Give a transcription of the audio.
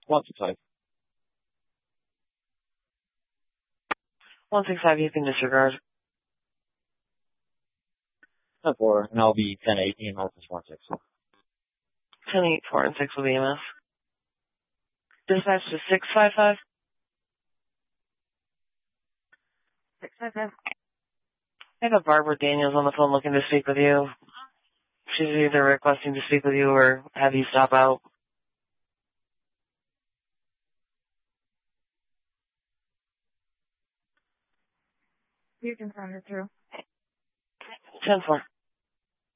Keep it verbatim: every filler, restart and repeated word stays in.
One six five. One six five, you can disregard. ten four, and I'll be ten eight, E M S is one six. Ten eight four and six with E M S. Dispatch to six five five. Six five five. I have a Barbara Daniels on the phone looking to speak with you. She's either requesting to speak with you or have you stop out. You can send it through. ten four.